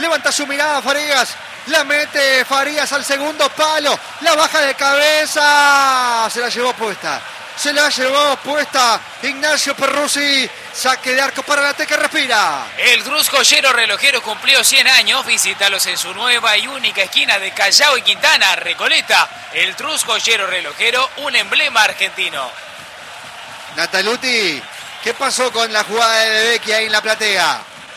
levanta su mirada Farías, la mete Farías al segundo palo, la baja de cabeza, se la llevó puesta Ignacio Perruzzi. Saque de arco para la Teca, respira. El Cruz Joyero Relojero cumplió 100 años. Visítalos en su nueva y única esquina de Callao y Quintana, Recoleta. El Cruz Joyero Relojero, un emblema argentino. Nataluti, ¿qué pasó con la jugada de Bebecky ahí en la platea?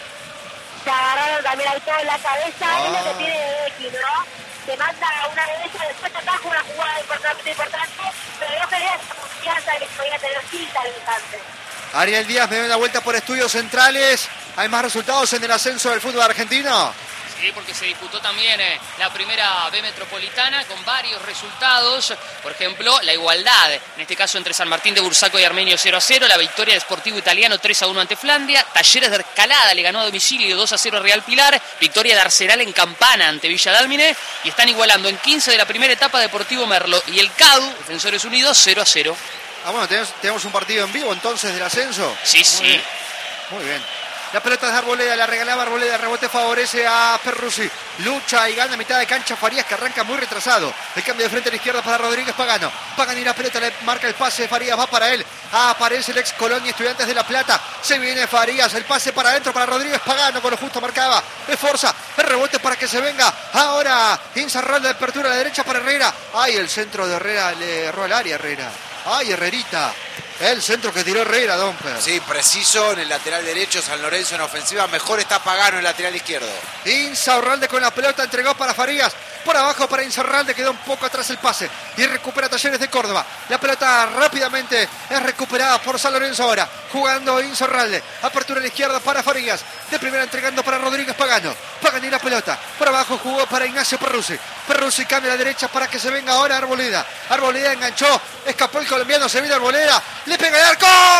Se agarraron también ahí todo en la cabeza. Es lo que tiene Bebecky, ¿no? Se manda una derecha, después ataja una jugada importante, pero no quería esa confianza de que podía tener Quinta al instante. Ariel Díaz me da una vuelta por estudios centrales. ¿Hay más resultados en el ascenso del fútbol argentino? Sí, porque se disputó también la primera B Metropolitana con varios resultados. Por ejemplo, la igualdad, en este caso entre San Martín de Bursaco y Armenio 0-0. La victoria de Sportivo Italiano 3-1 ante Flandia. Talleres de Escalada le ganó a domicilio 2-0 a Real Pilar. Victoria de Arsenal en Campana ante Villa Dálmine. Y están igualando en 15 de la primera etapa Deportivo Merlo y el CADU, Defensores Unidos, 0-0. Ah, bueno, tenemos un partido en vivo entonces del ascenso. Sí. Muy bien. La pelota es de Arboleda, la regalaba Arboleda, rebote favorece a Perruzzi. Lucha y gana a mitad de cancha Farías, que arranca muy retrasado. El cambio de frente a la izquierda para Rodríguez Pagano. Pagano y la pelota le marca el pase, Farías va para él. Aparece el ex Colonia Estudiantes de La Plata. Se viene Farías, el pase para adentro para Rodríguez Pagano, con lo justo marcaba. Esforza, el rebote para que se venga. Ahora Inzarral de apertura a la derecha para Herrera. Ay, el centro de Herrera le erró al área Herrera. Ay, Herrerita. El centro que tiró Herrera, Domper. Sí, preciso en el lateral derecho, San Lorenzo en ofensiva. Mejor está Pagano en el lateral izquierdo. Insaurralde con la pelota, entregó para Farías. Por abajo para Insaurralde, quedó un poco atrás el pase. Y recupera Talleres de Córdoba. La pelota rápidamente es recuperada por San Lorenzo ahora. Jugando Insaurralde. Apertura a la izquierda para Farías. De primera entregando para Rodríguez Pagano. Pagano y la pelota. Por abajo jugó para Ignacio Perruzzi. Perruzzi cambia a la derecha para que se venga ahora Arboleda. Arboleda enganchó. Escapó el colombiano, se viene Arboleda. Le pega el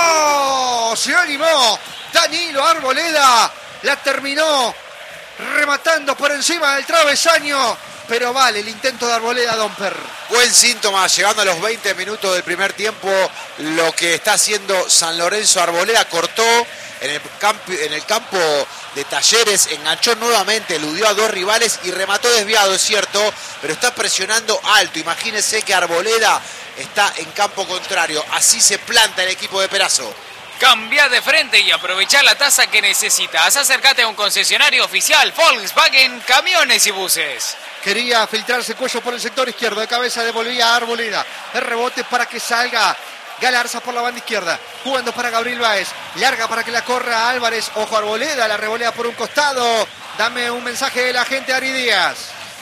arco. Se animó Danilo Arboleda. La terminó rematando por encima del travesaño. Pero vale el intento de Arboleda, Domper. Buen síntoma, llegando a los 20 minutos del primer tiempo. Lo que está haciendo San Lorenzo. Arboleda cortó en el campo de Talleres, enganchó nuevamente, eludió a dos rivales y remató desviado, es cierto, pero está presionando alto. Imagínense que Arboleda está en campo contrario. Así se planta el equipo de Perazo. Cambia de frente y aprovechar la tasa que necesitas. Acércate a un concesionario oficial Volkswagen Camiones y Buses. Quería filtrarse Cuello por el sector izquierdo. De cabeza devolvía a Arboleda. El rebote para que salga Galarza por la banda izquierda. Jugando para Gabriel Báez. Larga para que la corra Álvarez. Ojo Arboleda. La revolea por un costado. Dame un mensaje de la gente, Ari Díaz.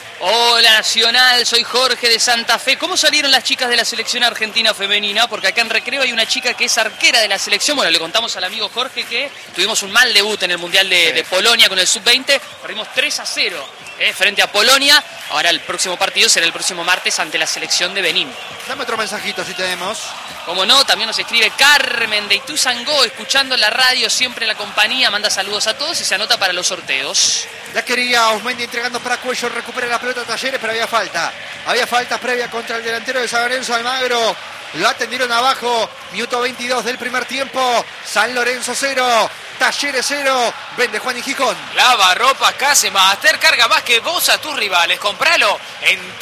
Hola Nacional, soy Jorge de Santa Fe. ¿Cómo salieron las chicas de la selección argentina femenina? Porque acá en Recreo hay una chica que es arquera de la selección. Bueno, le contamos al amigo Jorge que tuvimos un mal debut en el Mundial de Polonia con el Sub-20. Perdimos 3-0 frente a Polonia. Ahora el próximo partido será el próximo martes ante la selección de Benín. Dame otro mensajito si tenemos. Como no, también nos escribe Carmen de Ituzangó, escuchando la radio, siempre la compañía, manda saludos a todos y se anota para los sorteos. Ya quería Osmendi entregando para Cuello, recupera la pelota a Talleres, pero había falta. Había falta previa contra el delantero de San Lorenzo, Almagro. Lo atendieron abajo, minuto 22 del primer tiempo. San Lorenzo 0, Talleres 0, vende Juan y Gijón. Lava ropa Casemaster, carga más que vos a tus rivales. Compralo en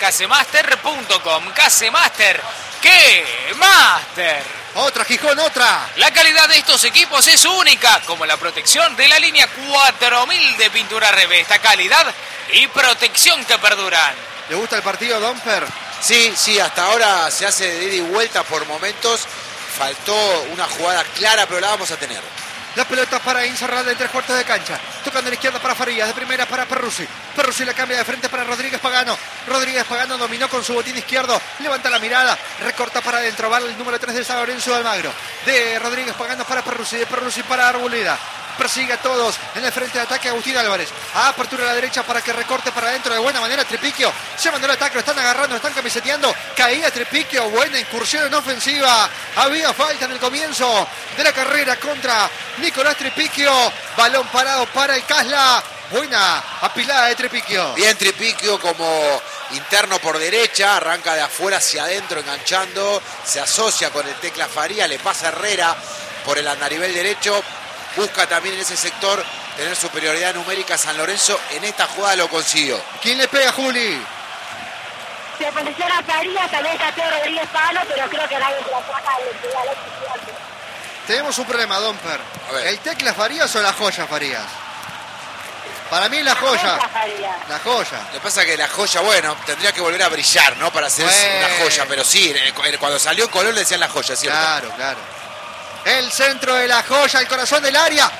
tiendacasemaster.com. Casemaster, ¡qué Master! Otra Gijón, otra. La calidad de estos equipos es única, como la protección de la línea 4000 de pintura Revesta. Calidad y protección que perduran. ¿Le gusta el partido, Domper? Sí, hasta ahora se hace de ida y vuelta por momentos. Faltó una jugada clara, pero la vamos a tener. La pelota para Inzarralde en 3/4 de cancha. Tocando a la izquierda para Farías. De primera para Perruzzi. Perruzzi la cambia de frente para Rodríguez Pagano. Rodríguez Pagano dominó con su botín izquierdo. Levanta la mirada. Recorta para adentro. Va el número 3 de San Lorenzo de Almagro. De Rodríguez Pagano para Perruzzi. De Perruzzi para Arboleda. Persigue a todos en el frente de ataque Agustín Álvarez. Apertura a la derecha para que recorte para adentro de buena manera Tripiquio. Se mandó el ataque, lo están agarrando, lo están camiseteando. Caía Tripiquio, buena incursión en ofensiva. Había falta en el comienzo de la carrera contra Nicolás Tripiquio. Balón parado para el Casla. Buena apilada de Tripiquio. Bien Tripiquio como interno por derecha, arranca de afuera hacia adentro enganchando. Se asocia con el Tecla Faría, le pasa Herrera por el andarivel derecho. Busca también en ese sector tener superioridad numérica San Lorenzo. En esta jugada lo consiguió. ¿Quién le pega, Juli? Se posiciona Farías, también está Teo Rodríguez Palo, pero creo que nadie se la saca del estudiante. Tenemos un problema, Domper. A ver. ¿El Tecla Farías o la joya Farías? Para mí la joya. La joya. Lo que pasa es que la joya, bueno, tendría que volver a brillar, ¿no? Para ser una joya, pero sí, cuando salió en color le decían la joya, ¿cierto? Claro, claro. El centro de la joya, el corazón del área.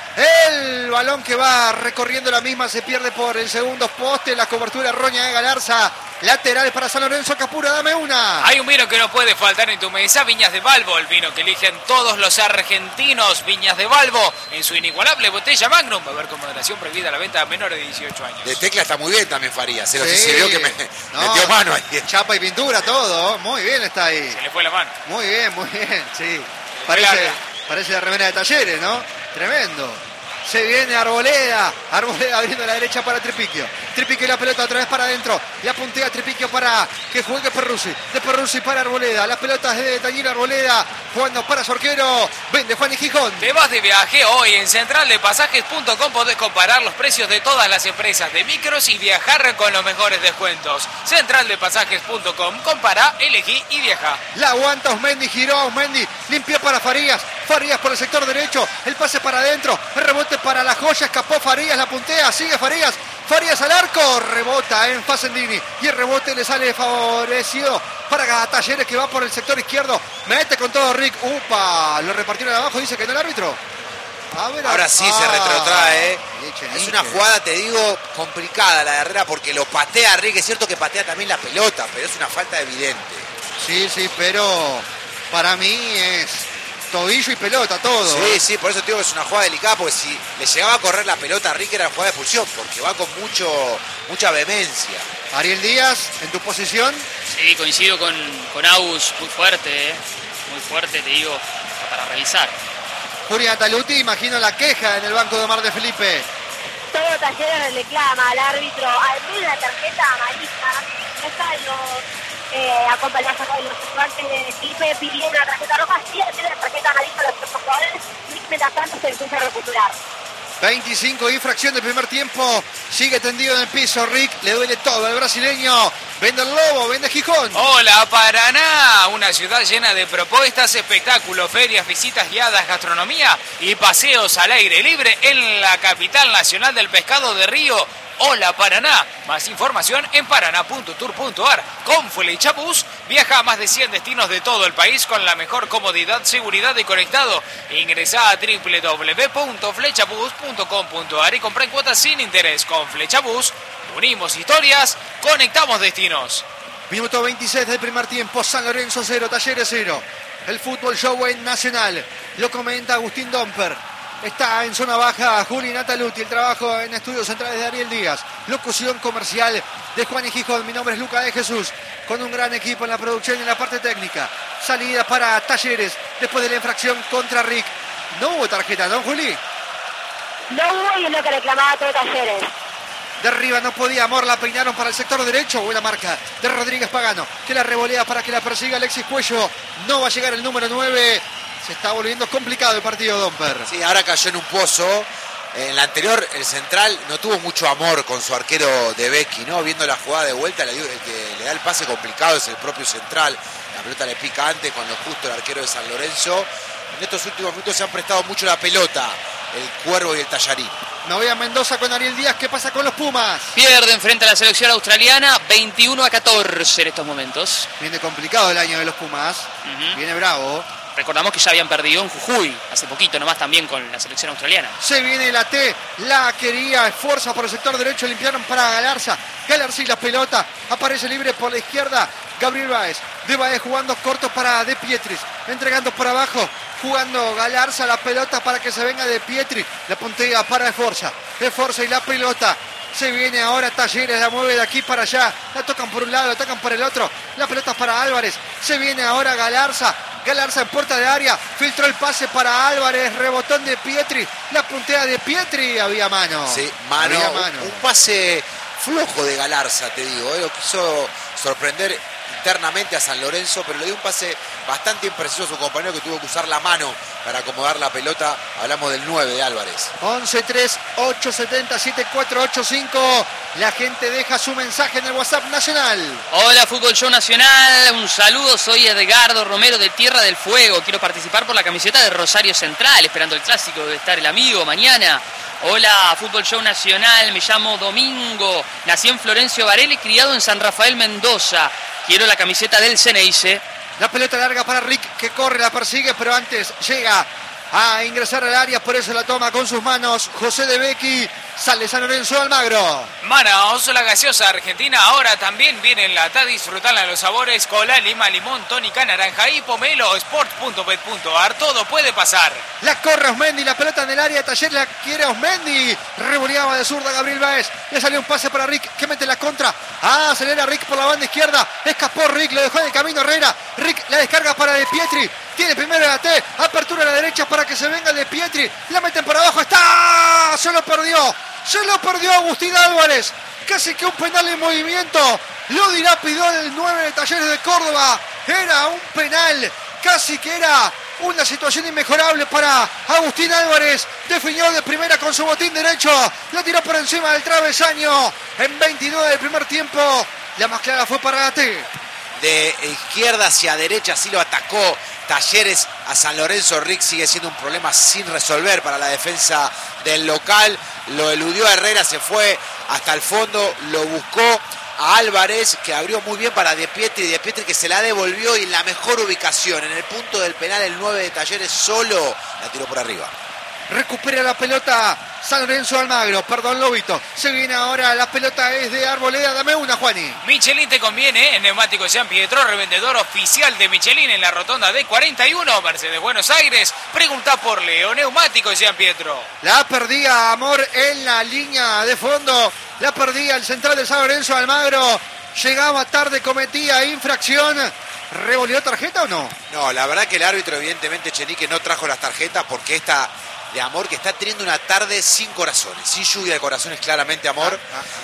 El balón que va recorriendo la misma se pierde por el segundo poste. La cobertura errónea de Galarza. Lateral para San Lorenzo. Capura, dame una. Hay un vino que no puede faltar en tu mesa, Viñas de Balbo, el vino que eligen todos los argentinos. Viñas de Balbo, en su inigualable botella Magnum. Va a haber con moderación prohibida la venta a menores de 18 años. De Tecla está muy bien también Farías. Se Sí. vio que metió mano ahí. Chapa y pintura, todo. Muy bien está ahí. Se le fue la mano. Muy bien, sí. Larga. Parece la remera de Talleres, ¿no? Tremendo. Se viene Arboleda. Arboleda abriendo a la derecha para Tripiquio. Tripiquio la pelota otra vez para adentro. La puntea Tripiquio para que juegue Perruzzi. De Perruzzi para Arboleda. Las pelotas de Tañir Arboleda. Jugando para su arquero. Vende Juan y Gijón. Te vas de viaje hoy en centraldepasajes.com. Podés comparar los precios de todas las empresas de micros y viajar con los mejores descuentos. Centraldepasajes.com. Compara, elegí y viaja. La aguanta Osmendi. Giró Osmendi. Limpia para Farías. Farías por el sector derecho. El pase para adentro. El rebote para la joya. Escapó Farías. La puntea. Sigue Farías. Farías al arco. Rebota en Facendini. Y el rebote le sale favorecido para Talleres, que va por el sector izquierdo. Mete con todo Rick. Upa. Lo repartieron abajo. Dice que no el árbitro. A ver, Ahora sí se retrotrae. Es una Nietzsche. jugada, te digo, complicada la de Herrera porque lo patea Rick. Es cierto que patea también la pelota, pero es una falta evidente. Sí, pero para mí es tobillo y pelota, todo. Sí, por eso te digo que es una jugada delicada, porque si le llegaba a correr la pelota a Rick era jugada de expulsión, porque va con mucha vehemencia. Ariel Díaz, en tu posición. Sí, coincido con Aus, muy fuerte, muy fuerte, te digo, para revisar. Julián Taluti, imagino la queja en el banco de Omar de Felipe. Todo Talleres le clama al árbitro, al menos la tarjeta amarilla. Están los acompañados de los jugadores de Felipe pidiendo la tarjeta roja, sí, tiene la tarjeta amarilla a los otros jugadores, y mientras tanto se empieza a recuperar. 25 infracción del primer tiempo. Sigue tendido en el piso Rick. Le duele todo al brasileño. Vende el Lobo, vende Gijón. Hola Paraná, una ciudad llena de propuestas, espectáculos, ferias, visitas guiadas, gastronomía y paseos al aire libre en la capital nacional del pescado de Río. Hola Paraná, más información en paraná.tour.ar. Con Flechapus viaja a más de 100 destinos de todo el país con la mejor comodidad, seguridad y conectado. Ingresa a www.flechapus.com.ar y compra en cuotas sin interés. Con Flechapus unimos historias, conectamos destinos. Minuto 26 del primer tiempo. San Lorenzo 0, Talleres 0. El fútbol show en Nacional. Lo comenta Agustín Domper. Está en zona baja Juli Nataluti. El trabajo en estudios centrales de Ariel Díaz. Locución comercial de Juan y Gijón. Mi nombre es Luca de Jesús. Con un gran equipo en la producción y en la parte técnica. Salida para Talleres después de la infracción contra Rick. No hubo tarjeta, ¿no, Juli? No hubo y es lo que reclamaba todo Talleres. De arriba no podía, Amor, la peinaron para el sector derecho. Buena marca de Rodríguez Pagano, que la revolea para que la persiga Alexis Cuello. No va a llegar el número 9. Se está volviendo complicado el partido, Domper. Sí, ahora cayó en un pozo. En la anterior, el central no tuvo mucho amor con su arquero de Becky, ¿no? Viendo la jugada de vuelta, el que le da el pase complicado es el propio central. La pelota le pica antes, cuando justo el arquero de San Lorenzo. En estos últimos minutos se han prestado mucho la pelota, el Cuervo y el Tallarín. No voy a Mendoza con Ariel Díaz. ¿Qué pasa con los Pumas? Pierden frente a la selección australiana 21-14 en estos momentos. Viene complicado el año de los Pumas. Viene bravo. Recordamos que ya habían perdido en Jujuy hace poquito nomás también con la selección australiana. Se viene la T, la quería, esfuerza por el sector derecho, limpiaron para Galarza. Galarza y la pelota, aparece libre por la izquierda. Gabriel Báez, de Báez jugando corto para De Pietris, entregando por abajo, jugando Galarza la pelota para que se venga De Pietri. La puntea para Esforza y la pelota. Se viene ahora Talleres, la mueve de aquí para allá. La tocan por un lado, la tocan por el otro. La pelota para Álvarez. Se viene ahora Galarza. Galarza en puerta de área. Filtró el pase para Álvarez. Rebotón de Pietri. La puntea de Pietri. Había mano. Sí, mano. Había mano. Un pase flojo de Galarza, te digo. Lo quiso sorprender internamente a San Lorenzo, pero le dio un pase bastante impreciso a su compañero que tuvo que usar la mano para acomodar la pelota. Hablamos del 9 de Álvarez. 11-3-870-7485. La gente deja su mensaje en el WhatsApp nacional. Hola, Fútbol Show Nacional. Un saludo, soy Edgardo Romero de Tierra del Fuego. Quiero participar por la camiseta de Rosario Central, esperando el clásico. Debe estar el amigo mañana. Hola, Fútbol Show Nacional. Me llamo Domingo. Nací en Florencio Varela y criado en San Rafael, Mendoza. Quiero la camiseta del Ceneice. La pelota larga para Rick, que corre, la persigue, pero antes llega a ingresar al área, por eso la toma con sus manos José de Becchi. Sale San Lorenzo de Almagro. Manaos, la gaseosa argentina, ahora también viene enlatada. Disfrutarla de los sabores: cola, lima, limón, tónica, naranja y pomelo. Sport.bet.ar, todo puede pasar. La corre Osmendi, la pelota en el área de Talleres, la quiere Osmendi. Revoleaba de zurda Gabriel Báez. Le salió un pase para Rick, que mete la contra. Acelera Rick por la banda izquierda. Escapó Rick, lo dejó en el camino Herrera. Rick la descarga para De Pietri. Tiene primero la T, apertura a la derecha para que se venga De Pietri. La meten por abajo, está. Se lo perdió Agustín Álvarez. Casi que un penal en movimiento. Lo dilapidó el 9 de Talleres de Córdoba. Era un penal. Casi que era una situación inmejorable para Agustín Álvarez. Definió de primera con su botín derecho. La tiró por encima del travesaño. En 29 del primer tiempo. La más clara fue para la T. De izquierda hacia derecha, así lo atacó Talleres a San Lorenzo. Rick sigue siendo un problema sin resolver para la defensa del local. Lo eludió a Herrera, se fue hasta el fondo, lo buscó a Álvarez, que abrió muy bien para De Pietri, que se la devolvió y en la mejor ubicación, en el punto del penal, el 9 de Talleres solo la tiró por arriba. Recupera la pelota San Lorenzo de Almagro, perdón Lobito. Se viene ahora, la pelota es de Arboleda, dame una, Juani. Michelin te conviene, en Neumáticos San Pietro, revendedor oficial de Michelin en la rotonda de 41, Mercedes Buenos Aires. Pregunta por Leo, Neumáticos San Pietro. La perdía Amor en la línea de fondo, la perdía el central de San Lorenzo de Almagro. Llegaba tarde, cometía infracción. ¿Revolvió tarjeta o no? No, la verdad que el árbitro, evidentemente, Chenique, no trajo las tarjetas porque esta de Amor, que está teniendo una tarde sin corazones, sin lluvia de corazones, claramente Amor,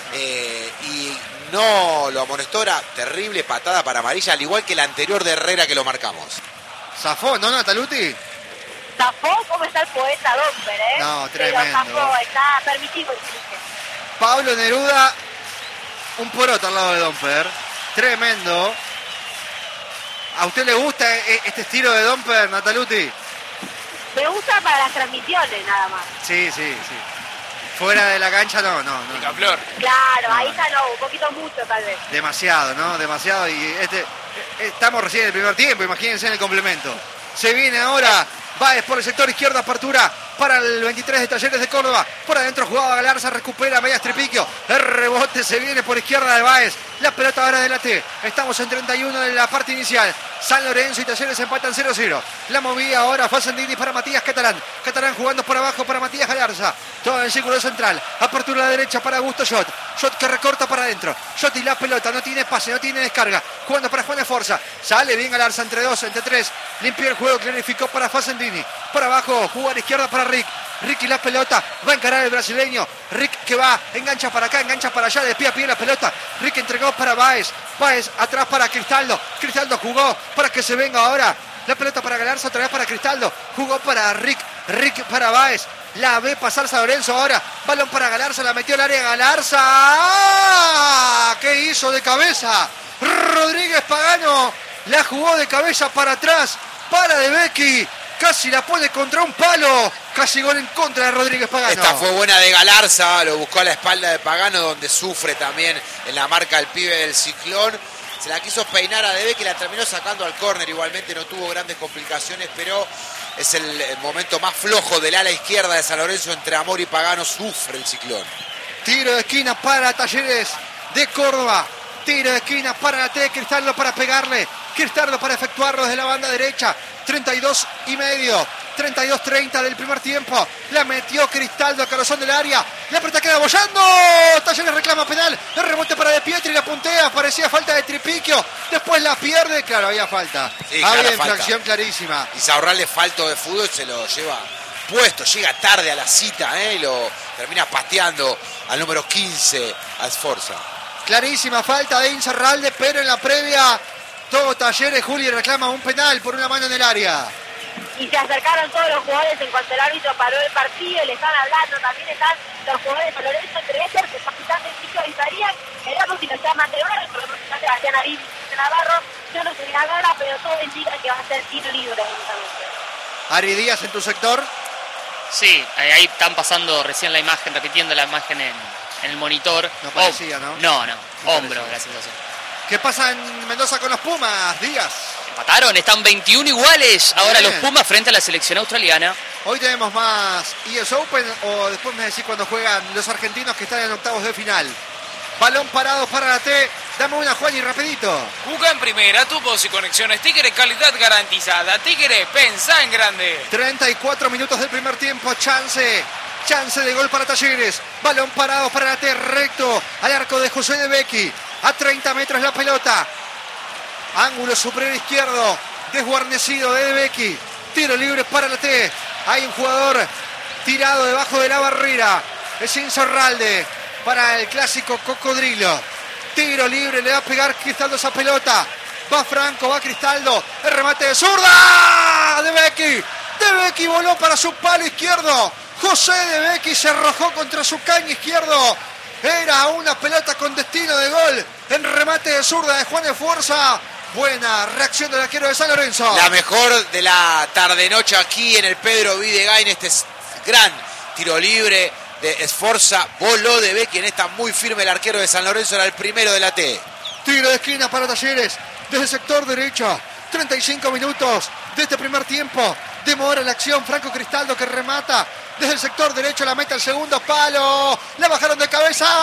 y no lo amonestó. Era terrible patada para amarilla, al igual que la anterior de Herrera que lo marcamos. ¿Zafó, no, Nataluti? Zafó, ¿cómo está el poeta Domper, No, tremendo. Pero zafó, está permitido. Pablo Neruda, un poroto al lado de Domper. Tremendo. ¿A usted le gusta este estilo de Domper, Nataluti? Me gusta para las transmisiones, nada más. Sí. Fuera de la cancha, no. Picaflor. Claro, ahí está no, un poquito mucho tal vez. Demasiado, ¿no? Demasiado. Y estamos recién en el primer tiempo, imagínense en el complemento. Se viene ahora Báez por el sector izquierdo, apertura para el 23 de Talleres de Córdoba. Por adentro jugaba Galarza, recupera Medias Tripiquio. El rebote se viene por izquierda de Báez. La pelota ahora de la T. Estamos en 31 de la parte inicial. San Lorenzo y Talleres empatan 0-0. La movía ahora Fassendini para Matías Catalán. Catalán jugando por abajo para Matías Galarza. Todo en el círculo central. Apertura a la derecha para Augusto Schott. Schott que recorta para adentro. Schott y la pelota. No tiene pase, no tiene descarga. Jugando para Juan de Forza. Sale bien Galarza entre dos, entre tres. Limpió el juego, clarificó para Fassendini. Por abajo, jugar izquierda para Rick. Rick y la pelota, va a encarar el brasileño. Rick que va, engancha para acá, engancha para allá, de pie a pie la pelota. Rick entregó para Báez. Báez atrás para Cristaldo. Cristaldo jugó para que se venga ahora. La pelota para Galarza, otra vez para Cristaldo. Jugó para Rick. Rick para Báez. La ve pasar San Lorenzo ahora. Balón para Galarza, la metió al área Galarza. ¡Ah! ¿Qué hizo de cabeza? Rodríguez Pagano la jugó de cabeza para atrás. Para De Becchi. Casi la pone contra un palo. Casi gol en contra de Rodríguez Pagano. Esta fue buena de Galarza. Lo buscó a la espalda de Pagano, donde sufre también en la marca el pibe del Ciclón. Se la quiso peinar a De Becchi, la terminó sacando al córner. Igualmente no tuvo grandes complicaciones, pero es el momento más flojo del ala izquierda de San Lorenzo. Entre Amor y Pagano sufre el Ciclón. Tiro de esquina para Talleres de Córdoba. Tiro de esquina para la T. Cristaldo para pegarle. Cristaldo para efectuarlo desde la banda derecha. 32:30. 32:30 del primer tiempo. La metió Cristaldo a corazón del área. La pelota queda bollando. Talleres reclama penal. El rebote para De Pietri. La puntea. Parecía falta de Tripiquio. Después la pierde. Claro, había falta. Sí, había claro, infracción falta clarísima. Y Saurralde, falto de fútbol, se lo lleva puesto. Llega tarde a la cita, y lo termina pateando al número 15, a Sforza. Clarísima falta de Insaurralde, pero en la previa Todo Talleres, Juli, reclama un penal por una mano en el área. Y se acercaron todos los jugadores en cuanto el árbitro paró el partido y le están hablando, también están los jugadores de San Lorenzo, entre ellos que capitán del sitio avisarían, veremos si lo llaman de hora, por lo menos Sebastián Arín y Navarro, yo no sé ahora, pero todo indica que va a ser tiro libre. Ari Díaz en tu sector. Sí, ahí están pasando recién la imagen, repitiendo la imagen en el monitor. No parecía, ¿no? No, hombro parecía. la sensación. ¿Qué pasa en Mendoza con los Pumas, Díaz? Empataron, están 21 iguales ahora Bien. los Pumas frente a la selección australiana. Hoy tenemos más US Open o después me decís cuando juegan los argentinos que están en octavos de final. Balón parado para la T. Dame una, Juan, y rapidito. Juega en primera, tubos y conexiones Tigre, calidad garantizada. Tigre, pensá en grande. 34 minutos del primer tiempo. Chance de gol para Talleres. Balón parado para la T, recto al arco de José de Becchi. A 30 metros la pelota. Ángulo superior izquierdo. Desguarnecido de Becchi. Tiro libre para la T. Hay un jugador tirado debajo de la barrera. Es Insaurralde para el clásico cocodrilo. Tiro libre, le va a pegar Cristaldo esa pelota. Va Franco, va Cristaldo. El remate de zurda de Becchi. De Becchi voló para su palo izquierdo. José de Becchi se arrojó contra su caño izquierdo. Era una pelota con destino de gol. En remate de zurda de Juan de Fuerza. Buena reacción del arquero de San Lorenzo. La mejor de la tarde-noche aquí en el Pedro Videgain. Este es gran tiro libre de Esforza. Voló de Becchi, en esta muy firme el arquero de San Lorenzo. Era el primero de la T. Tiro de esquina para Talleres. Desde el sector derecho. 35 minutos de este primer tiempo. Demora la acción. Franco Cristaldo que remata. Desde el sector derecho la mete al segundo palo. La bajaron de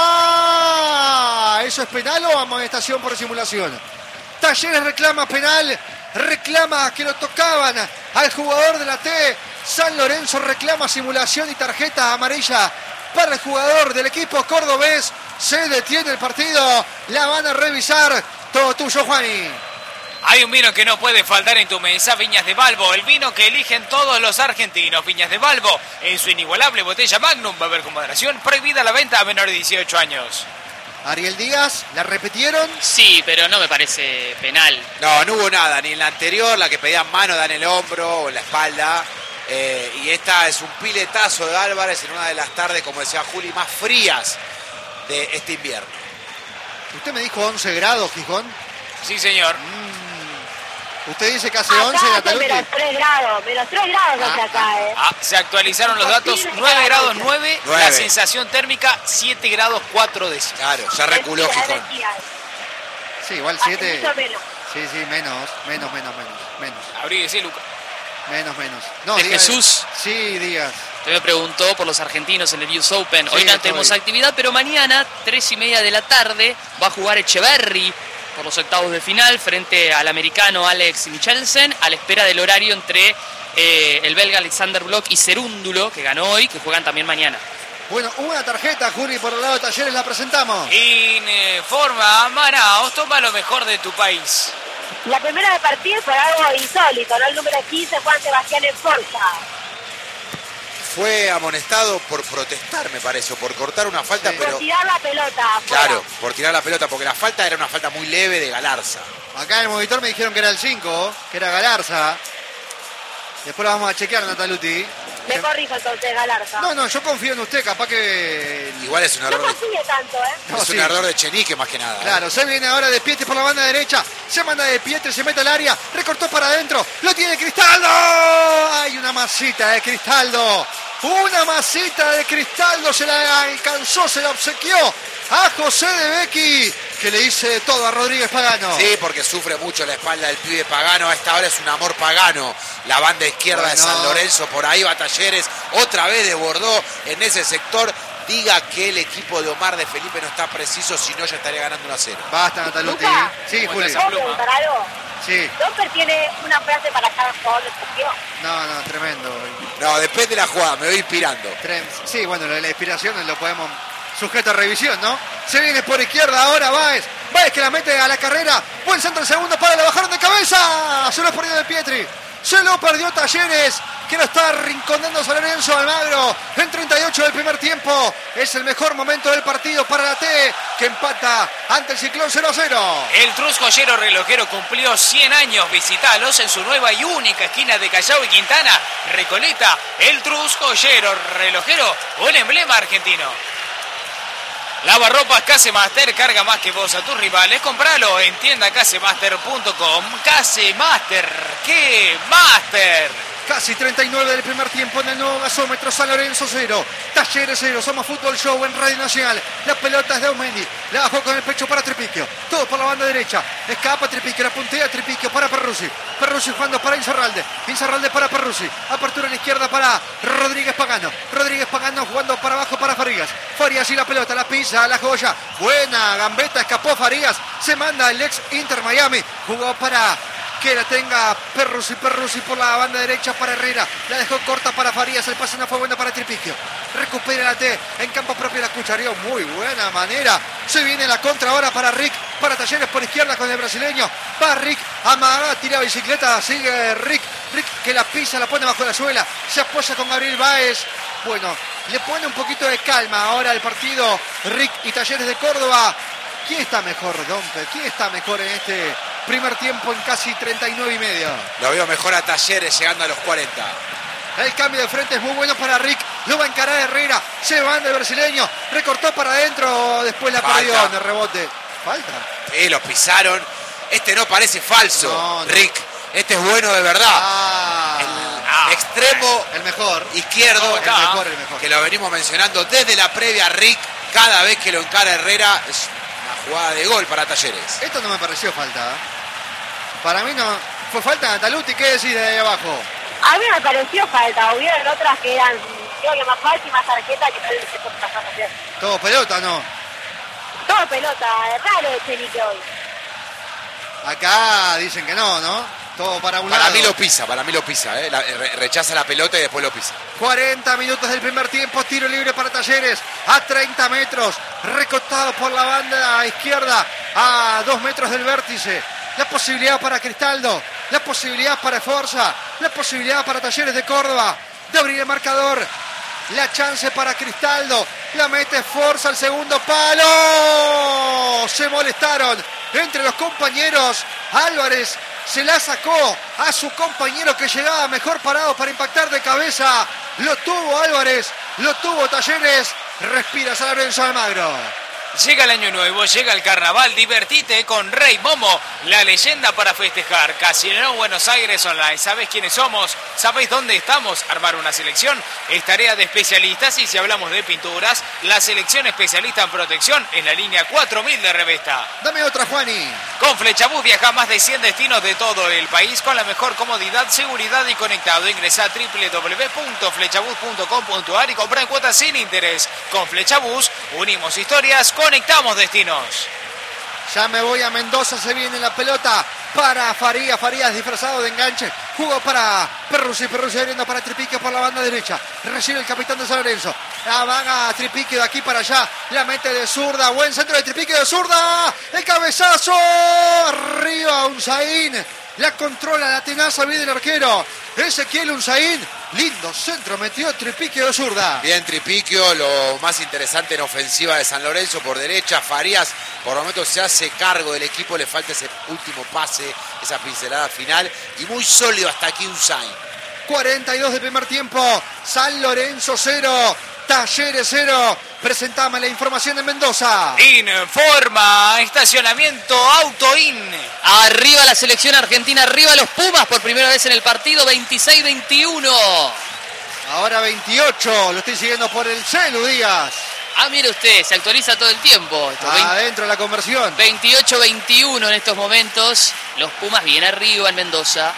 cabeza. ¿Eso es penal o amonestación por simulación? Talleres reclama penal. Reclama que lo tocaban al jugador de la T. San Lorenzo reclama simulación y tarjeta amarilla para el jugador del equipo cordobés. Se detiene el partido. La van a revisar. Todo tuyo, Juani. Hay un vino que no puede faltar en tu mesa, Viñas de Balbo, el vino que eligen todos los argentinos. Viñas de Balbo, en su inigualable botella Magnum, beber con moderación, prohibida la venta a menores de 18 años. Ariel Díaz, ¿la repitieron? Sí, pero no me parece penal. No hubo nada, ni en la anterior, la que pedían mano, da en el hombro o en la espalda. Y esta es un piletazo de Álvarez en una de las tardes, como decía Juli, más frías de este invierno. Usted me dijo 11 grados, Gijón. Sí, señor. Usted dice que hace 11 en Acá Ataluti. menos 3 grados hace acá, Se actualizaron los datos, 9 grados 9, la 9. sensación térmica 7 grados 4 décimas. Claro, ya reculó Gijón. Sí, igual Hace 7. mucho menos. Sí, menos. Abríguese, Luca. Menos. No, ¿De Díaz. Jesús? Sí, Díaz. Usted me preguntó por los argentinos en el US Open. Sí, Hoy no estoy. tenemos actividad, pero mañana, 3:30 de la tarde, va a jugar Echeverry por los octavos de final frente al americano Alex Michelsen, a la espera del horario entre el belga Alexander Bloch y Cerúndulo, que ganó hoy, que juegan también mañana. Bueno, una tarjeta, Juli, por el lado de Talleres, la presentamos. Informa Manaos, toma lo mejor de tu país. La primera de partir fue algo insólito, ¿no? El número 15, Juan Sebastián Esforza. Fue amonestado por protestar, me parece, o por cortar una falta, Sí. pero... Por tirar la pelota afuera. Claro, por tirar la pelota, porque la falta era una falta muy leve de Galarza. Acá en el monitor me dijeron que era el 5, que era Galarza. Después lo vamos a chequear, Nataluti. Le corrijo entonces, Galarza. No, yo confío en usted, capaz que... Igual es un No error, consigue tanto, ¿eh? No, es sí. un error de Chenique más que nada. Claro, se viene ahora de Pietri por la banda derecha. Se manda de Pietri, se mete al área. Recortó para adentro. Lo tiene Cristaldo. Hay una masita de Cristaldo. Una masita de Cristaldo. Se la alcanzó, se la obsequió a José de Becchi, que le dice todo a Rodríguez Pagano. Sí, porque sufre mucho la espalda del pibe Pagano. A esta hora es un amor Pagano. La banda izquierda de Bueno. San Lorenzo, por ahí va Talleres. Otra vez desbordó en ese sector. Diga que el equipo de Omar de Felipe no está preciso, si no ya estaría ganando 1-0. Basta, Nataluti. Luca, Sí, ¿cómo Juli. estás? ¿Puedo preguntar algo? Sí. Doper tiene una frase para cada jugador de partido. No, tremendo. No, depende de la jugada, me voy inspirando. Sí, bueno, la inspiración lo podemos sujeto a revisión, ¿no? Se viene por izquierda ahora Báez que la mete a la carrera. Buen centro el segundo para, la bajaron de cabeza. Se lo perdió de Pietri. Se lo perdió Talleres, que lo está arrinconando San Lorenzo. Almagro en 38 del primer tiempo. Es el mejor momento del partido para la T, que empata ante el Ciclón 0-0. El Trus Joyero Relojero cumplió 100 años. Visitalos en su nueva y única esquina de Callao y Quintana. Recoleta, el Trus Joyero Relojero, un emblema argentino. Lavarropas Casemaster, carga más que vos a tus rivales. Compralo en tiendacasemaster.com. Casemaster, ¡qué Master! Casi 39 del primer tiempo en el nuevo gasómetro. San Lorenzo 0, Talleres 0. Somos Fútbol Show en Radio Nacional. La pelota es de Aumendi. La bajó con el pecho para Tripiquio. Todo por la banda derecha. Escapa Tripiquio. La puntea Tripiquio para Perruzzi. Perruzzi jugando para Insaurralde. Insaurralde para Perruzzi. Apertura en la izquierda para Rodríguez Pagano. Rodríguez Pagano jugando para abajo para Farigas. Farigas y la pelota. La pisa, la joya. Buena gambeta. Escapó Farigas. Se manda el ex Inter Miami. Jugó para que la tenga Perruzzi por la banda derecha para Herrera. La dejó corta para Farías. El pase no fue bueno para Tripiquio. Recupera la T en campo propio. La cuchareó muy buena manera. Se viene la contra ahora para Rick. Para Talleres por izquierda con el brasileño. Va Rick. Amaga, tira bicicleta. Sigue Rick. Rick que la pisa, la pone bajo la suela. Se apoya con Gabriel Báez. Bueno, le pone un poquito de calma ahora el partido Rick y Talleres de Córdoba. ¿Quién está mejor, Dompe? ¿Quién está mejor en este primer tiempo en casi 39 y medio? Lo veo mejor a Talleres llegando a los 40. El cambio de frente es muy bueno para Rick. Lo va a encarar Herrera. Se van del brasileño. Recortó para adentro. Después la perdió en el rebote. ¿Falta? Sí, los pisaron. Este no parece falso, no. Rick. Este es bueno de verdad. El extremo el mejor izquierdo, el mejor. Que lo venimos mencionando desde la previa. Rick, cada vez que lo encara Herrera, es una jugada de gol para Talleres. Esto no me pareció falta. Para mí no fue falta a Nataluti. ¿Qué decís de ahí abajo? A mí me pareció falta. Hubieron otras que eran, creo que más falta y más tarjeta que tal vez se puede pasar. Todo pelota, ¿no? Todo pelota. Es raro el Chenique hoy. Acá dicen que no, ¿no? Todo para un lado. Para mí lo pisa. Rechaza la pelota y después lo pisa. 40 minutos del primer tiempo. Tiro libre para Talleres. A 30 metros. Recortado por la banda izquierda. A 2 metros del vértice. La posibilidad para Cristaldo. La posibilidad para Forza. La posibilidad para Talleres de Córdoba de abrir el marcador. La chance para Cristaldo. La mete Forza al segundo palo. Se molestaron entre los compañeros. Álvarez se la sacó a su compañero que llegaba mejor parado para impactar de cabeza. Lo tuvo Álvarez. Lo tuvo Talleres. Respira San Lorenzo Almagro. Llega el año nuevo, llega el carnaval, divertite con Rey Momo, la leyenda para festejar. Casino Buenos Aires Online. ¿Sabés quiénes somos? ¿Sabéis dónde estamos? Armar una selección es tarea de especialistas y si hablamos de pinturas, la selección especialista en protección en la línea 4000 de Revesta. Dame otra, Juani. Con Flechabús viaja a más de 100 destinos de todo el país con la mejor comodidad, seguridad y conectado. Ingresa a www.flechabús.com.ar y compra en cuotas sin interés. Con Flechabús unimos historias, conectamos destinos. Ya me voy a Mendoza, se viene la pelota para Farías. Farías disfrazado de enganche. Jugó para Perruzzi abriendo para Tripiquio por la banda derecha. Recibe el capitán de San Lorenzo. La vaga Tripiquio de aquí para allá. La mete de zurda. Buen centro de Tripiquio de zurda. El cabezazo. Arriba Unzaín. La controla, la tenaza, viene el arquero. Ezequiel Unzaín. Lindo centro, metió Tripiquio de zurda. Bien Tripiquio, lo más interesante en ofensiva de San Lorenzo por derecha. Farías por momentos se hace cargo del equipo, le falta ese último pase, esa pincelada final. Y muy sólido hasta aquí Unzaín. 42 de primer tiempo. San Lorenzo 0. Talleres 0. Presentame la información de Mendoza. Informa estacionamiento Autoin. Arriba la selección argentina, arriba los Pumas por primera vez en el partido, 26-21. Ahora 28, lo estoy siguiendo por el celu, Díaz. Ah, mire usted, se actualiza todo el tiempo. Adentro de la conversión. 28-21 en estos momentos. Los Pumas bien arriba en Mendoza.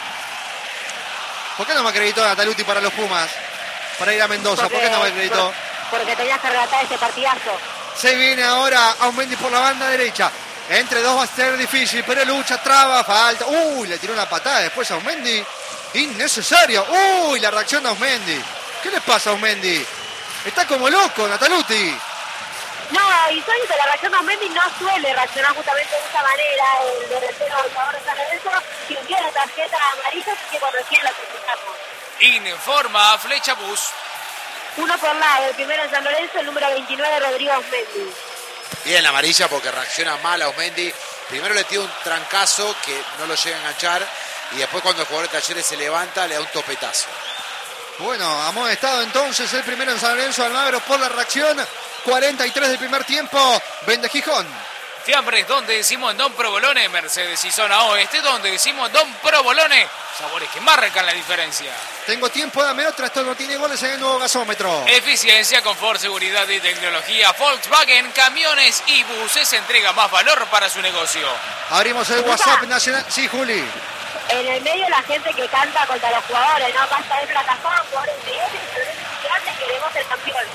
¿Por qué no me acreditó Nataluti para los Pumas? Para ir a Mendoza, ¿por qué no me acreditó? Porque tenías que relatar ese partidazo. Se viene ahora Aumendi por la banda derecha. Entre dos va a ser difícil, pero lucha, traba, falta. Uy, le tiró una patada después a Aumendi. Innecesario. Uy, la reacción de Aumendi. ¿Qué le pasa a Aumendi? Está como loco, Nataluti. No, insólito, la reacción de Aumendi no suele reaccionar justamente de esa manera. El delantero del jugador de San Lorenzo, si hubiera tarjeta amarilla, sí que conocía lo que escuchamos. Informa Flecha Bus. Uno por lado, el primero en San Lorenzo, el número 29, Rodrigo Osmendi. Bien, amarilla porque reacciona mal a Osmendi. Primero le tira un trancazo que no lo llega a enganchar y después cuando el jugador de Talleres se levanta le da un topetazo. Bueno, amonestado entonces el primero en San Lorenzo Almagro por la reacción. 43 del primer tiempo, Vende Gijón. Fiambres, donde decimos Don Provolone, Mercedes y Zona Oeste, donde decimos Don Provolone, sabores que marcan la diferencia. Tengo tiempo, dame otra, esto no tiene goles en el nuevo gasómetro. Eficiencia, confort, seguridad y tecnología. Volkswagen, camiones y buses entrega más valor para su negocio. Abrimos el WhatsApp nacional. Sí, Juli. En el medio la gente que canta contra los jugadores, ¿no? Basta de plataforma, jugadores grandes, queremos ser campeón.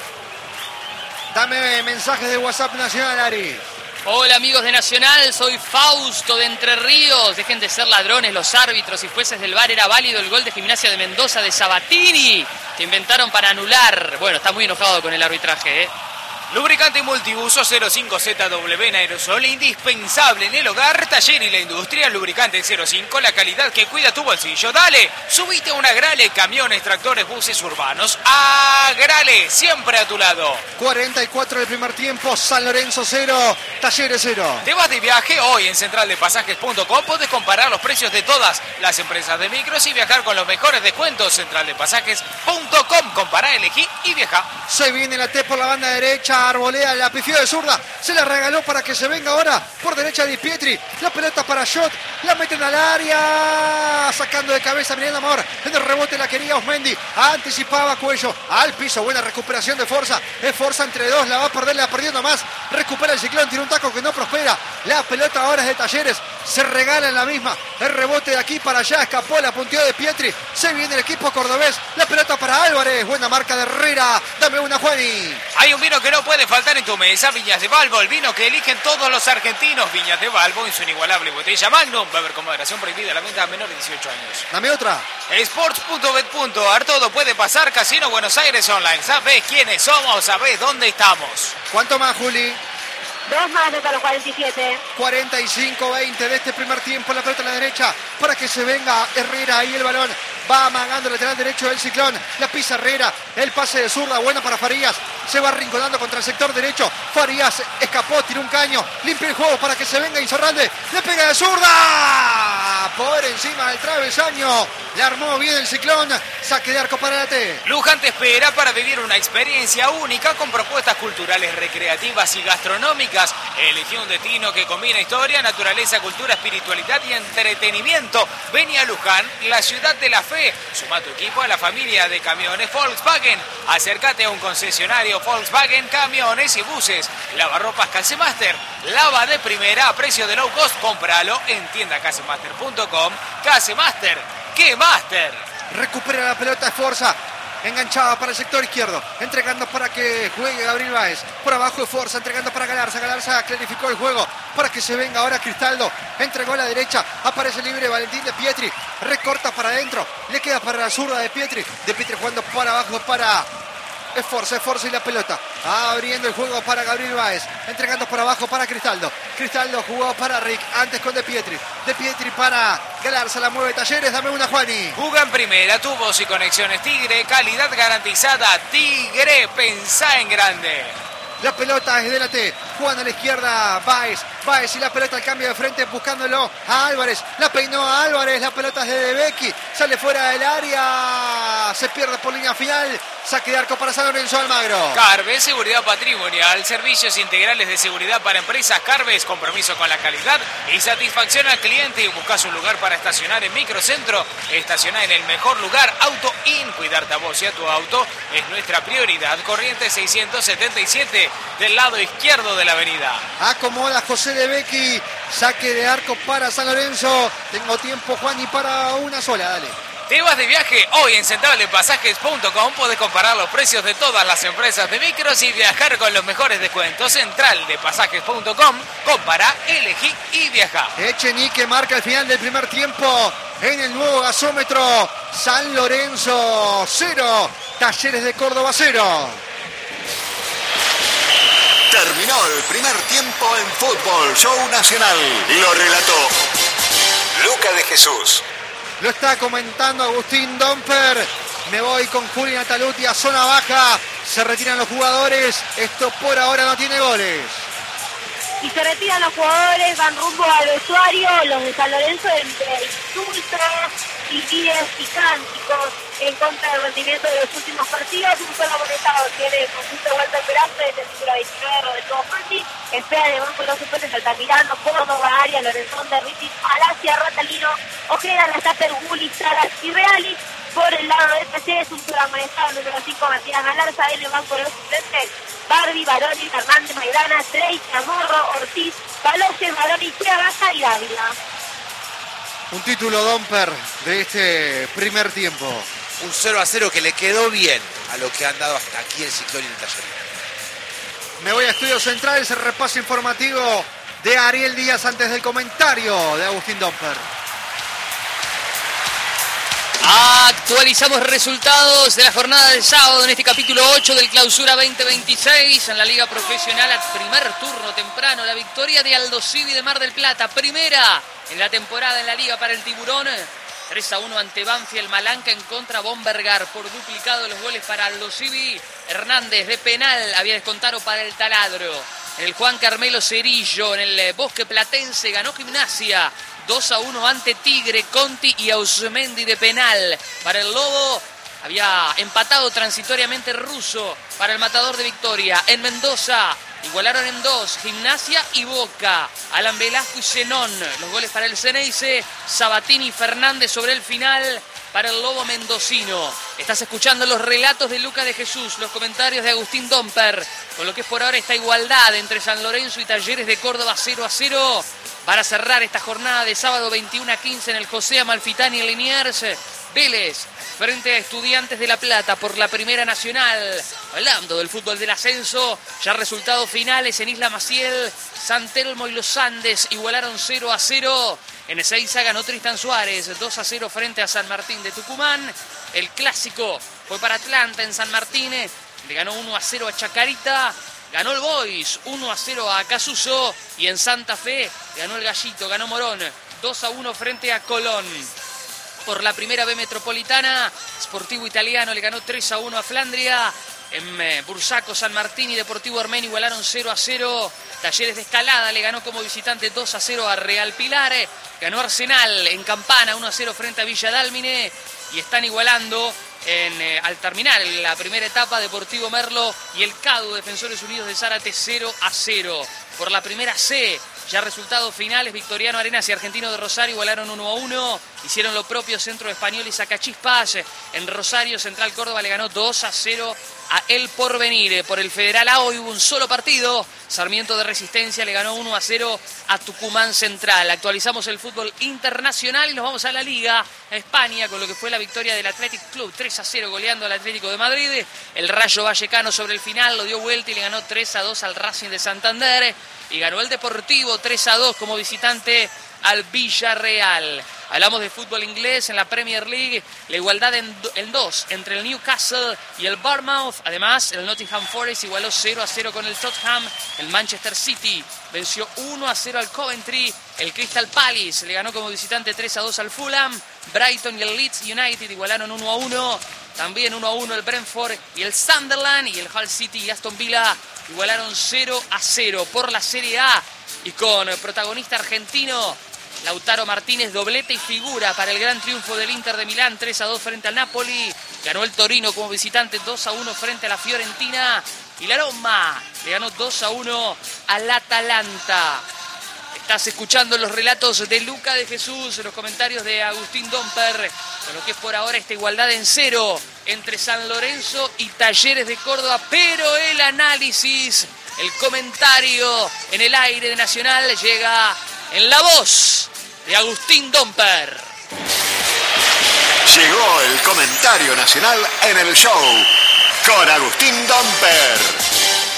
Dame mensajes de WhatsApp nacional, Ari. Hola amigos de Nacional, soy Fausto de Entre Ríos. Dejen de ser ladrones los árbitros y jueces del VAR. Era válido el gol de Gimnasia de Mendoza de Sabatini, que inventaron para anular. Bueno, está muy enojado con el arbitraje, ¿eh? Lubricante multiuso 05ZW en aerosol, indispensable en el hogar, taller y la industria. Lubricante 05, la calidad que cuida tu bolsillo. Dale, subite a una Agrale, camiones, tractores, buses urbanos. Agrale, siempre a tu lado. 44 del primer tiempo, San Lorenzo 0, Talleres 0. ¿Te vas de viaje? Hoy en centraldepasajes.com podés comparar los precios de todas las empresas de micros y viajar con los mejores descuentos. Centraldepasajes.com, compará, elegí y viaja. Se viene la T por la banda derecha. Arboleda la pifió de zurda, se la regaló para que se venga ahora por derecha Di Pietri, la pelota para Shot, la meten al área, sacando de cabeza Miranda Amor, en el rebote la quería Osmendi, anticipaba Cuello, al piso, buena recuperación de Forza, es Forza entre dos, la va a perder, la va perdiendo más, recupera el Ciclón, tiene un taco que no prospera, la pelota ahora es de Talleres, se regala en la misma, el rebote de aquí para allá, escapó, la punteó de Pietri, se viene el equipo cordobés, la pelota para Álvarez, buena marca de Herrera, dame una Juani. Hay un vino que no puede faltar en tu mesa, Viñas de Valvo, el vino que eligen todos los argentinos. Viñas de Valvo en su inigualable botella Magnum. Beber con moderación, prohibida la venta a menores de 18 años. Dame otra. Sports.bet.ar, todo puede pasar. Casino Buenos Aires Online. ¿Sabés quiénes somos? ¿Sabés dónde estamos? ¿Cuánto más, Juli? 2 más hasta los 47. 45-20 de este primer tiempo, la pelota a la derecha para que se venga Herrera, ahí el balón va amagando el lateral derecho del Ciclón, la pisa Herrera, el pase de zurda, buena para Farías, se va arrinconando contra el sector derecho, Farías escapó, tiró un caño, limpia el juego para que se venga Insaurralde, le pega de zurda, por encima del travesaño, le armó bien el Ciclón, saque de arco para la T. Luján te espera para vivir una experiencia única con propuestas culturales, recreativas y gastronómicas. Elegí un destino que combina historia, naturaleza, cultura, espiritualidad y entretenimiento. Vení a Luján, la ciudad de la fe. Suma tu equipo a la familia de camiones Volkswagen. Acércate a un concesionario Volkswagen, camiones y buses. Lavarropas Casemaster. Lava de primera a precio de low cost. Cómpralo en tiendacasemaster.com. Casemaster. ¡Qué Master! Recupera la pelota de Forza. Enganchada para el sector izquierdo, entregando para que juegue Gabriel Báez, por abajo de Forza, entregando para Galarza, Galarza clarificó el juego para que se venga ahora Cristaldo, entregó a la derecha, aparece libre Valentín de Pietri, recorta para adentro, le queda para la zurda de Pietri jugando para abajo para Forza y la pelota, abriendo el juego para Gabriel Báez, entregando por abajo para Cristaldo, Cristaldo jugó para Rick, antes con De Pietri para Galarza, la mueve Talleres, dame una Juani. Juga en primera, tubos y conexiones Tigre, calidad garantizada, Tigre, pensá en grande. La pelota es de la T, jugando a la izquierda Báez y la pelota al cambio de frente buscándolo a Álvarez, la peinó a Álvarez, la pelota es de Becchi, sale fuera del área, se pierde por línea final, saque de arco para San Lorenzo Almagro. Carves, seguridad patrimonial, servicios integrales de seguridad para empresas. Carves, compromiso con la calidad y satisfacción al cliente. Y buscas un lugar para estacionar en Microcentro, estacionar en el mejor lugar, Auto In, cuidarte a vos y a tu auto es nuestra prioridad. Corriente 677 del lado izquierdo de la avenida. Acomoda José de Becchi, saque de arco para San Lorenzo. Tengo tiempo, Juan, y para una sola, dale. ¿Te vas de viaje? Hoy en centraldepasajes.com podés comparar los precios de todas las empresas de micros y viajar con los mejores descuentos. Centraldepasajes.com, compara, elegí y viaja. Echenique marca el final del primer tiempo en el nuevo gasómetro. San Lorenzo 0, Talleres de Córdoba 0. Terminó el primer tiempo en Fútbol Show Nacional. Lo relató Luca de Jesús. Lo está comentando Agustín Domper. Me voy con Juli Nataluti a zona baja. Se retiran los jugadores. Esto por ahora no tiene goles. Y se retiran los jugadores, van rumbo al vestuario, los de San Lorenzo, entre insultos y guías y cánticos en contra del rendimiento de los últimos partidos. Un solo amonestado tiene el conjunto de Walter Peraza, desde el número 29, Rodrigo Fanti. Espera además con los suplentes Altamirano, Córdoba, Arias, Lorenzón, Derritis, Alacia, Ratalino, Ojeda, Lastaper, Gulli, Saras y Reali. Por el lado de FC es un solo amonestado, número 5, Matías Galarza, en el banco de los suplentes. Barbie, Baroni, Hernández, Maidana, Trey, Chamorro, Ortiz, Paloche, Baroni, Chiavaca y Dávila. Un título Domper de este primer tiempo. Un 0-0 que le quedó bien a lo que han dado hasta aquí el Ciclón y el Taller. Me voy a Estudios Centrales, el repaso informativo de Ariel Díaz antes del comentario de Agustín Domper. Actualizamos resultados de la jornada del sábado en este capítulo 8 del Clausura 2026 en la Liga Profesional. Al primer turno temprano, la victoria de Aldosivi de Mar del Plata, primera en la temporada en la Liga para el Tiburón. 3-1 ante Banfield. Malanca en contra Bombergar por duplicado de los goles para Aldosivi. Hernández de penal había descontado para el Taladro. En el Juan Carmelo Cerillo, en el Bosque Platense, ganó Gimnasia 2-1 ante Tigre. Conti y Ausmendi de penal para el Lobo. Había empatado transitoriamente Russo para el Matador de Victoria. En Mendoza igualaron en 2 Gimnasia y Boca. Alan Velasco y Zenón. Los goles para el Ceneice. Sabatini y Fernández sobre el final para el Lobo mendocino. Estás escuchando los relatos de Luca de Jesús, los comentarios de Agustín Domper, con lo que es por ahora esta igualdad entre San Lorenzo y Talleres de Córdoba 0-0. Para cerrar esta jornada de sábado 21-15 en el José Amalfitani en Liniers. Vélez frente a Estudiantes de La Plata por la Primera Nacional. Hablando del fútbol del ascenso, ya resultados finales en Isla Maciel. San Telmo y los Andes igualaron 0-0. En Ezeiza ganó Tristan Suárez 2-0 frente a San Martín de Tucumán. El clásico fue para Atlanta en San Martín. Le ganó 1-0 a Chacarita. Ganó el Boys 1-0 a Casuso. Y en Santa Fe ganó el Gallito, ganó Morón 2-1 frente a Colón. Por la Primera B Metropolitana, Sportivo Italiano le ganó 3-1 a Flandria. En Bursaco, San Martín y Deportivo Armenio igualaron 0-0. Talleres de Escalada le ganó como visitante 2-0 a Real Pilar. Ganó Arsenal en Campana 1-0 frente a Villa Dálmine. Y están igualando al terminar la primera etapa Deportivo Merlo y el CADU Defensores Unidos de Zárate 0-0. Por la Primera C, ya resultados finales, Victoriano Arenas y Argentino de Rosario igualaron 1-1. Hicieron lo propio Centro Español y Sacachispas. En Rosario, Central Córdoba le ganó 2-0 a El Porvenir. Por el Federal A hoy hubo un solo partido. Sarmiento de Resistencia le ganó 1-0 a Tucumán Central. Actualizamos el fútbol internacional y nos vamos a la Liga, a España, con lo que fue la victoria del Athletic Club 3-0 goleando al Atlético de Madrid. El Rayo Vallecano sobre el final lo dio vuelta y le ganó 3-2 al Racing de Santander. Y ganó el Deportivo 3-2 como visitante al Villarreal. Hablamos de fútbol inglés en la Premier League. La igualdad en 2 entre el Newcastle y el Bournemouth. Además, el Nottingham Forest igualó 0-0 con el Tottenham. El Manchester City venció 1-0 al Coventry. El Crystal Palace le ganó como visitante 3-2 al Fulham. Brighton y el Leeds United igualaron 1-1. También 1-1 el Brentford y el Sunderland. Y el Hull City y Aston Villa igualaron 0-0 por la Serie A. Y con protagonista argentino, Lautaro Martínez, doblete y figura para el gran triunfo del Inter de Milán, 3-2 frente al Napoli. Ganó el Torino como visitante 2-1 frente a la Fiorentina. Y la Roma le ganó 2-1 al Atalanta. Estás escuchando los relatos de Luca de Jesús, los comentarios de Agustín Domper, con lo que es por ahora esta igualdad en 0 entre San Lorenzo y Talleres de Córdoba. Pero el análisis, el comentario en el aire de Nacional llega en la voz de Agustín Domper. Llegó el comentario nacional en el show con Agustín Domper.